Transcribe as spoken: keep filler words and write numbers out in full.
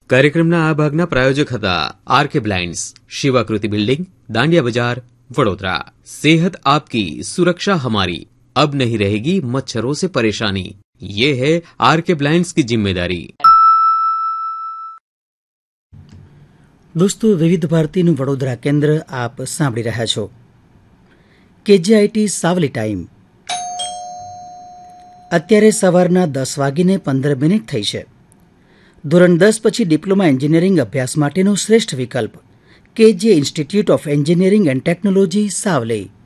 કાર્યક્રમના આ ભાગના પ્રાયોજક હતા આરકે બ્લાઇન્ડ્સ, શિવાકૃતિ બિલ્ડિંગ, દાંડિયા બજાર, વડોદરા। सेहत आपकी सुरक्षा हमारी, अब नहीं रहेगी मच्छरों से परेशानी, ये है आरके ब्लाइंड्स की जिम्मेदारी। दोस्तों, विविध भारतीનું વડોદરા કેન્દ્ર આપ સાંભળી રહ્યા છો। કેજીઆઈટી સાવલી ટાઈમ અત્યારે સવારના દસ વાગીને પંદર મિનિટ થઈ છે। ધોરણ દસ પછી ડિપ્લોમા એન્જિનિયરિંગ અભ્યાસ માટેનો શ્રેષ્ઠ વિકલ્પ KG institute of engineering and technology Savli.